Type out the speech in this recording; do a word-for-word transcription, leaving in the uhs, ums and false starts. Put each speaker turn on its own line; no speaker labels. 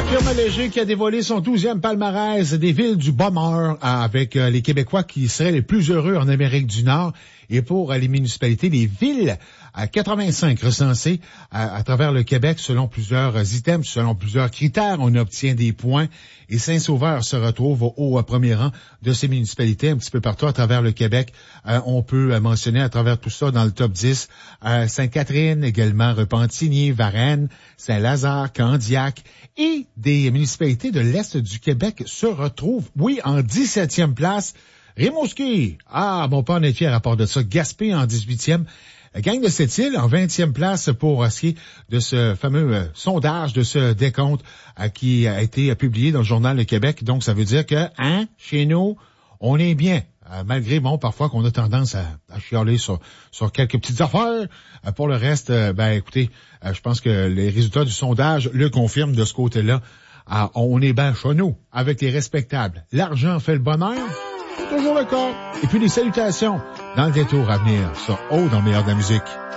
Firmin Léger qui a dévoilé son douzième palmarès des villes du bonheur avec les Québécois qui seraient les plus heureux en Amérique du Nord. Et pour les municipalités, les villes à quatre-vingt-cinq recensées à, à travers le Québec selon plusieurs items, selon plusieurs critères, on obtient des points. Et Saint-Sauveur se retrouve au, au premier rang de ces municipalités un petit peu partout à travers le Québec. Euh, on peut mentionner à travers tout ça dans le top dix euh, Sainte-Catherine, également Repentigny, Varennes, Saint-Lazare, Candiac et des municipalités de l'Est du Québec se retrouvent, oui, en dix-septième place. Rimouski, ah, mon père en est fier à part de ça. Gaspé en dix-huitième. Gang de Sept-Îles en vingtième place pour ce qui est de ce fameux euh, sondage, de ce décompte euh, qui a été euh, publié dans le Journal Le Québec. Donc, ça veut dire que, hein, chez nous, on est bien. Euh, malgré, bon, parfois qu'on a tendance à, à chialer sur, sur quelques petites affaires. Euh, pour le reste, euh, ben, écoutez, euh, je pense que les résultats du sondage le confirment de ce côté-là. Euh, on est bien chez nous, avec les respectables. L'argent fait le bonheur. Toujours le cas. Et puis les salutations dans le détour à venir sur Haut dans le meilleur de la musique.